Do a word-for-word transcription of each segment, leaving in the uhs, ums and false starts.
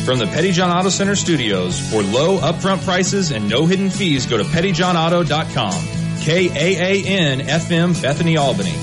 From the Petty John Auto Center studios, for low upfront prices and no hidden fees, go to petty john auto dot com. K A A N F M, Bethany, Albany.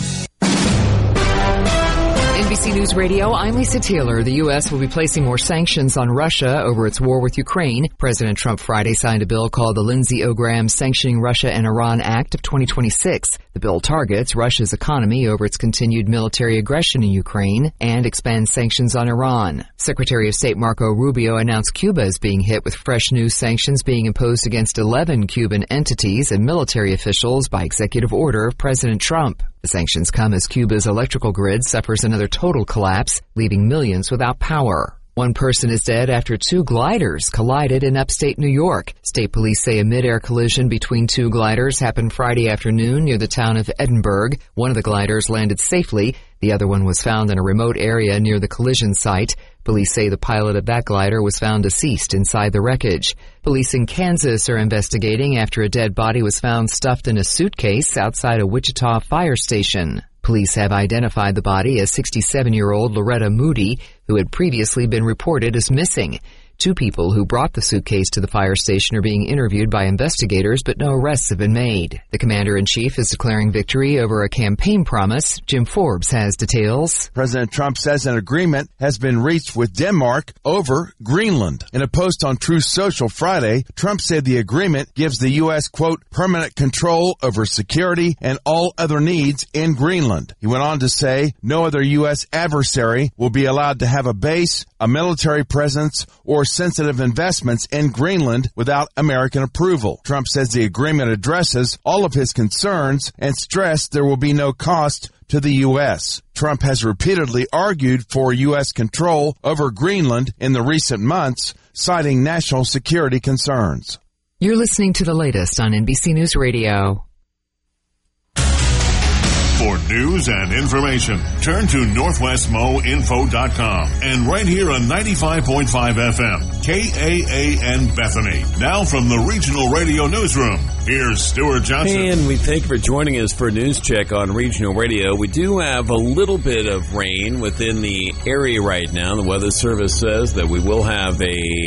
N B C News Radio, I'm Lisa Taylor. The U S will be placing more sanctions on Russia over its war with Ukraine. President Trump Friday signed a bill called the Lindsey O. Graham Sanctioning Russia and Iran Act of twenty twenty-six. The bill targets Russia's economy over its continued military aggression in Ukraine and expands sanctions on Iran. Secretary of State Marco Rubio announced Cuba is being hit with fresh new sanctions being imposed against eleven Cuban entities and military officials by executive order of President Trump. The sanctions come as Cuba's electrical grid suffers another total collapse, leaving millions without power. One person is dead after two gliders collided in upstate New York. State police say a mid-air collision between two gliders happened Friday afternoon near the town of Edinburgh. One of the gliders landed safely. The other one was found in a remote area near the collision site. Police say the pilot of that glider was found deceased inside the wreckage. Police in Kansas are investigating after a dead body was found stuffed in a suitcase outside a Wichita fire station. Police have identified the body as sixty-seven-year-old Loretta Moody, who had previously been reported as missing. Two people who brought the suitcase to the fire station are being interviewed by investigators, but no arrests have been made. The commander-in-chief is declaring victory over a campaign promise. Jim Forbes has details. President Trump says an agreement has been reached with Denmark over Greenland. In a post on Truth Social Friday, Trump said the agreement gives the U S, quote, permanent control over security and all other needs in Greenland. He went on to say no other U S adversary will be allowed to have a base, a military presence, or sensitive investments in Greenland without American approval. Trump says the agreement addresses all of his concerns and stressed there will be no cost to the U S. Trump has repeatedly argued for U S control over Greenland in the recent months, citing national security concerns. You're listening to the latest on N B C News Radio. For news and information, turn to northwest mo info dot com and right here on ninety-five point five F M, K A A N Bethany. Now from the Regional Radio Newsroom, here's Stuart Johnson. And we thank you for joining us for a news check on Regional Radio. We do have a little bit of rain within the area right now. The Weather Service says that we will have a